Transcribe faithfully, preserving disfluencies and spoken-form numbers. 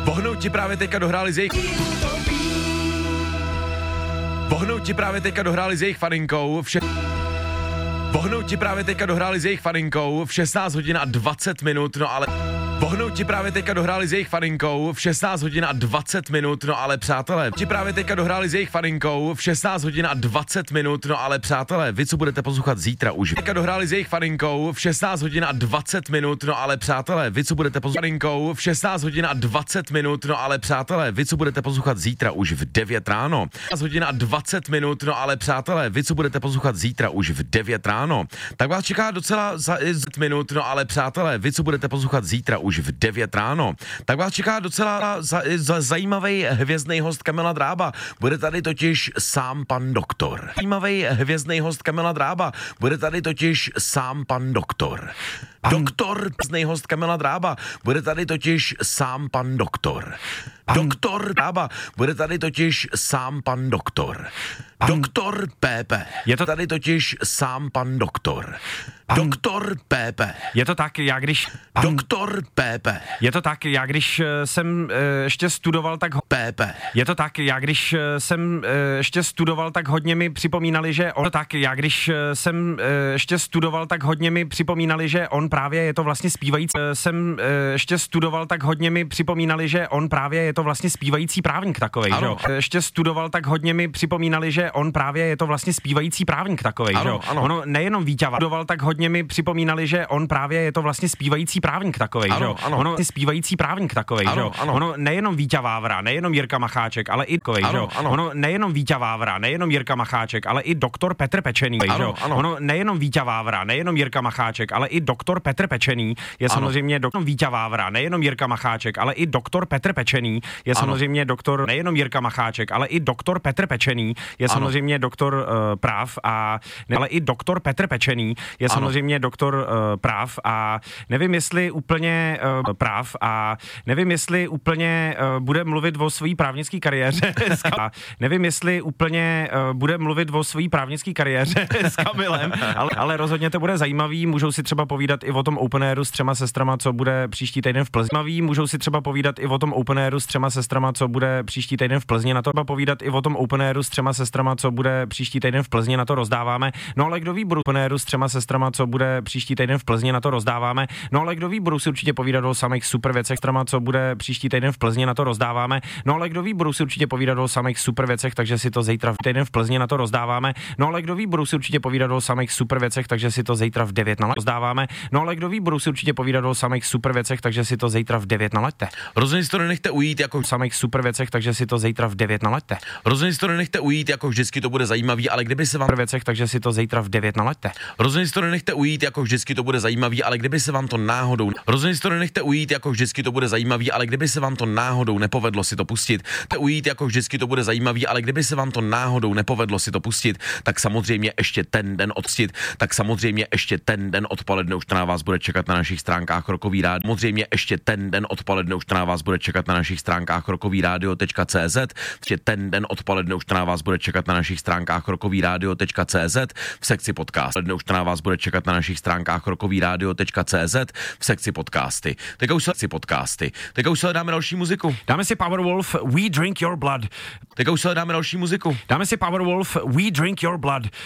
Vohnout ti právě teďka dohráli z jejich... Vohnout ti právě teďka dohráli s jejich faninkou vše... Vohnout ti právě teďka dohráli s jejich faninkou v šestnáct hodin a dvacet minut, no ale... Vohnout ti právě teďka dohráli s jejich faninkou v šestnáct hodin a dvacet minut, no ale přátelé, ti právě teďka dohráli s jejich faninkou v šestnáct hodin a dvacet minut, no ale přátelé, vy co budete poslouchat zítra už. Teďka dohráli s jejich faninkou v šestnáct hodin a dvacet minut, no ale přátelé, vy co budete poslouchat faninkou v šestnáct hodin a dvacet minut, no ale přátelé, vy co budete poslouchat zítra už v devět ráno. šestnáct hodin a dvacet minut, no ale přátelé, vy co budete poslouchat zítra už v devět ráno. Tak vás čeká docela za minut, no ale přátelé, vy co budete poslouchat zítra už v devět ráno, tak vás čeká docela za, za, zajímavý hvězdný host Kamila Drába. Bude tady totiž sám pan doktor. Zajímavý hvězdný host Kamila Drába. Bude tady totiž sám pan doktor. Pan... Doktor, hvězdný host Kamila Drába. Bude tady totiž sám pan doktor. Pan... Doktor Drába. Bude tady totiž sám pan doktor. Pan... Doktor P P. Je to tady totiž sám pan doktor. Pan... Doktor P P. Je to tak, já když... Pan... Doktor P P. Je to tak, já když jsem e, ještě studoval, tak... Ho... P P. Je to tak, já když jsem e, ještě studoval, tak hodně mi připomínali, že on... Tak, já když jsem e, ještě studoval, tak hodně mi připomínali, že on právě je to vlastně zpívající... E, jsem e, ještě studoval, tak hodně mi připomínali, že on právě je to vlastně zpívající právník takovej, že jo? Ještě studoval, tak hodně mi připomínali, že on právě je to vlastně zpívající právník takovej, že jo? Ono nejenom Víťava studoval, tak hodně mi připomínali, že on právě je to vlastně zpívající právník takovej, že jo? Ono zpívající právník takovej, že jo? Ono nejenom Víťa Vávra, nejenom Jirka Macháček, ale i takovej, že jo? Ono nejenom Víťa Vávra, nejenom Jirka Macháček, ale i doktor Petr Pečený, že jo? Ono nejenom Víťa Vávra, nejenom Jirka Macháček, ale i doktor Petr Pečený je samozřejmě doktor Víťa Vávra, nejenom Jirka Macháček, ale i doktor Petr Pečený je samozřejmě doktor nejenom Jirka Macháček, ale i doktor Petr Pečený je samozřejmě doktor uh, práv a ne, ale i doktor Petr Pečený je samozřejmě doktor uh, práv a nevím, jestli úplně uh, práv a nevím, jestli úplně uh, bude mluvit o své právnické kariéře a nevím, jestli úplně uh, bude mluvit o své právnické kariéře s Kamilem, ale, ale rozhodně to bude zajímavý, můžou si třeba povídat i o tom open airu s třema sestrama, co bude příští týden v Plzni. Můžou si třeba povídat i o tom open airu s třema sestrama, co bude příští týden v Plzni. Na to povídat i o tom open airu s třema sestrama, co bude příští týden v Plzni, na to rozdáváme. No ale kdo ví, budu open airu s třema sestrama, co bude příští týden v Plzni, na to rozdáváme. No ale kdo ví, budu si určitě povídat o samých super věcech, trama, co bude příští týden v Plzni, na to rozdáváme. No ale kdo ví, budu si určitě povídat o samých super věcech, takže si to zítra v týden v Plzni, na to rozdáváme. No ale kdo ví, budu si určitě povídat o samých super věcech, takže si to zítra v devět na rozdáváme. No ale kdo ví, budu si určitě povídat o samých super věcech, takže si to zítra v devět nalaďte. Rozhodně si to nenechte ujít jako samých super věcech, takže si to zítra v devět nalaďte. Rozhodně si to nenechte ujít jako vždycky, to bude zajímavý, ale kdyby se vám věcech, takže si to zítra v devět nalaďte. Rozhodně si to nenechte ujít jako vždycky, to bude zajímavý, ale kdyby se vám to náhodou Rozhodně si to nenechte ujít jako vždycky, to bude zajímavý, ale kdyby se vám to náhodou nepovedlo si to pustit. To ujít jako vždycky, to bude zajímavý, ale kdyby se vám to náhodou nepovedlo si to pustit, tak samozřejmě ještě ten den odstit, tak samozřejmě ještě ten den odpoledne už na vás bude čekat na našich stránkách Rokový rádio. Samozřejmě ještě ten den odpoledne už na vás bude čekat na našich stránkách rokový rádio tečka cé zet. Ještě ten den odpoledne už na vás bude čekat na našich stránkách rokový rádio tečka cé zet v sekci podcast. Odpoledne už na vás bude čekat na našich stránkách rokový rádio tečka cé zet v sekci podcasty. Teďka už se podcasty. Teďka už se dáme další muziku. Dáme si Powerwolf, We Drink Your Blood. Teďka už se dáme další muziku. Dáme si Powerwolf, We Drink Your Blood.